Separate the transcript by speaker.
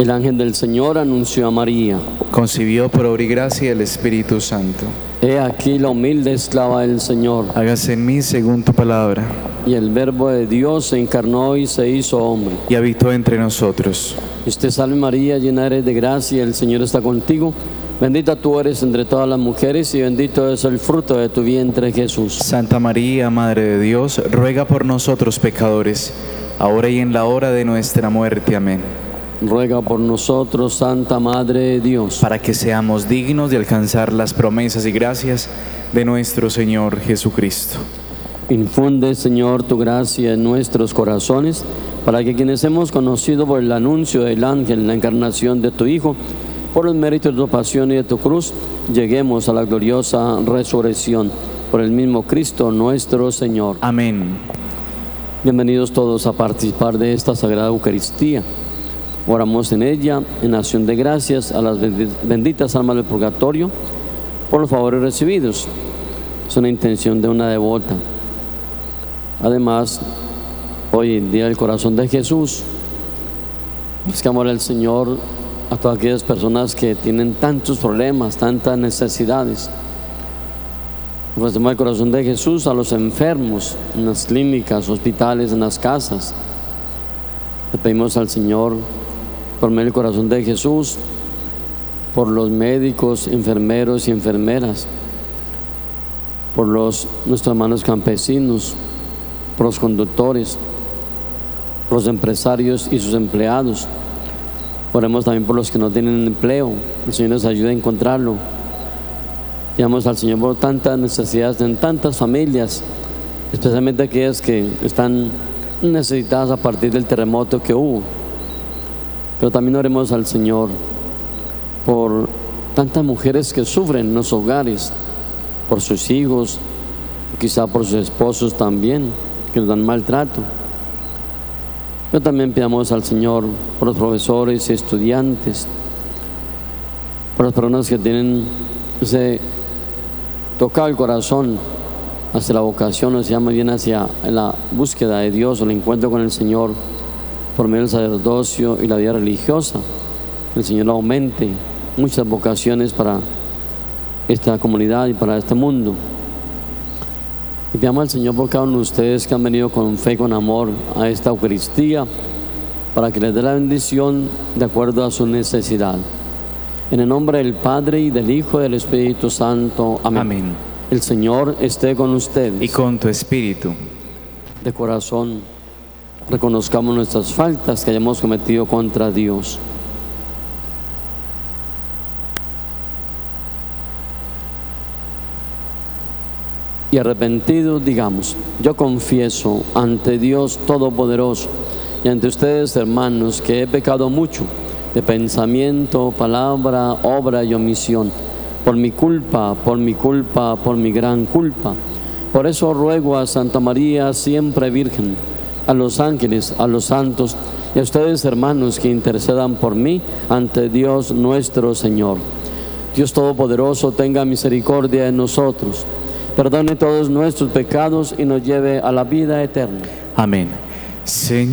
Speaker 1: El ángel del Señor anunció a María:
Speaker 2: Concibió por obra y gracia del Espíritu Santo.
Speaker 1: He aquí la humilde esclava del Señor.
Speaker 2: Hágase en mí según tu palabra.
Speaker 1: Y el Verbo de Dios se encarnó y se hizo hombre.
Speaker 2: Y habitó entre nosotros.
Speaker 1: Dios te salve María, llena eres de gracia, el Señor está contigo. Bendita tú eres entre todas las mujeres y bendito es el fruto de tu vientre, Jesús.
Speaker 2: Santa María, Madre de Dios, ruega por nosotros pecadores, ahora y en la hora de nuestra muerte. Amén.
Speaker 1: Ruega por nosotros, Santa Madre de Dios,
Speaker 2: para que seamos dignos de alcanzar las promesas y gracias de nuestro Señor Jesucristo.
Speaker 1: Infunde, Señor, tu gracia en nuestros corazones, para que quienes hemos conocido por el anuncio del ángel la encarnación de tu Hijo, por los méritos de tu pasión y de tu cruz, lleguemos a la gloriosa resurrección. Por el mismo Cristo nuestro Señor.
Speaker 2: Amén.
Speaker 1: Bienvenidos todos a participar de esta Sagrada Eucaristía. Oramos en ella, en acción de gracias a las benditas almas del purgatorio, por los favores recibidos. Es una intención de una devota. Además, hoy, Día del Corazón de Jesús, buscamos al Señor a todas aquellas personas que tienen tantos problemas, tantas necesidades. Ofrecemos el corazón de Jesús a los enfermos, en las clínicas, hospitales, en las casas. Le pedimos al Señor, por medio del corazón de Jesús, por los médicos, enfermeros y enfermeras, por nuestros hermanos campesinos, por los conductores, por los empresarios y sus empleados. Oremos también por los que no tienen empleo. El Señor nos ayude a encontrarlo. Pidamos al Señor por tantas necesidades en tantas familias, especialmente aquellas que están necesitadas a partir del terremoto que hubo. Pero también oremos al Señor por tantas mujeres que sufren en los hogares, por sus hijos, quizá por sus esposos también, que nos dan maltrato. Pero también pidamos al Señor por los profesores y estudiantes, por las personas que tienen ese tocado el corazón hacia la vocación, o sea, más bien hacia la búsqueda de Dios o el encuentro con el Señor por medio del sacerdocio y la vida religiosa. Que el Señor aumente muchas vocaciones para esta comunidad y para este mundo. Y pidamos al Señor por cada uno de ustedes que han venido con fe y con amor a esta Eucaristía, para que les dé la bendición de acuerdo a su necesidad. En el nombre del Padre, y del Hijo, y del Espíritu Santo. Amén.
Speaker 2: Amén.
Speaker 1: El Señor esté con ustedes.
Speaker 2: Y con tu espíritu.
Speaker 1: De corazón, reconozcamos nuestras faltas que hayamos cometido contra Dios. Y arrepentidos digamos: yo confieso ante Dios Todopoderoso y ante ustedes, hermanos, que he pecado mucho de pensamiento, palabra, obra y omisión, por mi culpa, por mi gran culpa. Por eso ruego a Santa María, siempre Virgen, a los ángeles, a los santos y a ustedes, hermanos, que intercedan por mí ante Dios nuestro Señor. Dios Todopoderoso tenga misericordia de nosotros, perdone todos nuestros pecados y nos lleve a la vida eterna.
Speaker 2: Amén. Señor